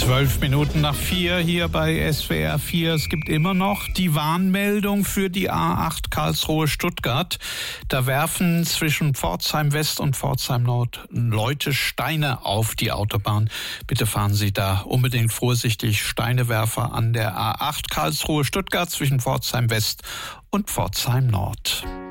4:12 hier bei SWR 4. Es gibt immer noch die Warnmeldung für die A8 Karlsruhe-Stuttgart. Da werfen zwischen Pforzheim West und Pforzheim Nord Leute Steine auf die Autobahn. Bitte fahren Sie da unbedingt vorsichtig. Steinewerfer an der A8 Karlsruhe-Stuttgart zwischen Pforzheim West und Pforzheim Nord.